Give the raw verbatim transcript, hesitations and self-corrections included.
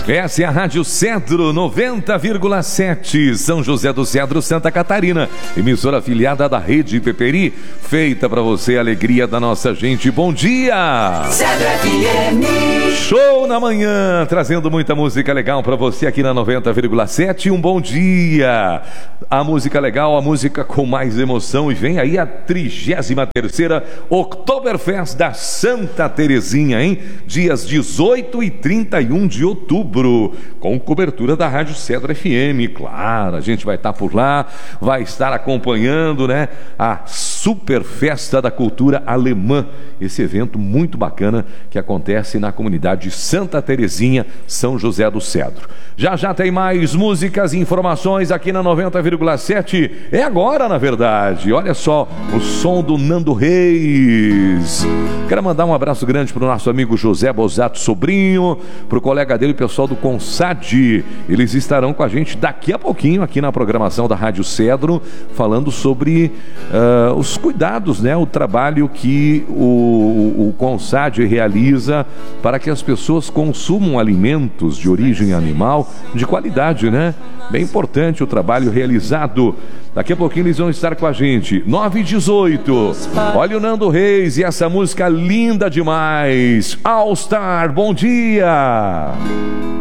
Essa é a Rádio Cedro noventa vírgula sete, São José do Cedro, Santa Catarina. Emissora afiliada da Rede Peperi, feita para você, a alegria da nossa gente. Bom dia! Cedro F M. Show na manhã, trazendo muita música legal para você aqui na noventa vírgula sete. Um bom dia! A música legal, a música com mais emoção. E vem aí a trigésima terceira Oktoberfest da Santa Terezinha, hein? Dias dezoito e trinta e um de outubro, com cobertura da Rádio Cedro F M. Claro, a gente vai estar por lá, vai estar acompanhando, né, a Super Festa da Cultura Alemã, esse evento muito bacana que acontece na comunidade Santa Terezinha, São José do Cedro. Já já tem mais músicas e informações aqui na noventa vírgula sete. É agora, na verdade. Olha só, o som do Nando Reis. Quero mandar um abraço grande para o nosso amigo José Bozato Sobrinho, para o colega dele, o pessoal do Consad. Eles estarão com a gente daqui a pouquinho aqui na programação da Rádio Cedro, falando sobre uh, os cuidados, né, o trabalho que o, o Consad realiza para que as pessoas consumam alimentos de origem animal de qualidade, né? Bem importante o trabalho realizado. Daqui a pouquinho eles vão estar com a gente. nove e dezoito. Olha o Nando Reis e essa música linda demais. All Star, bom dia!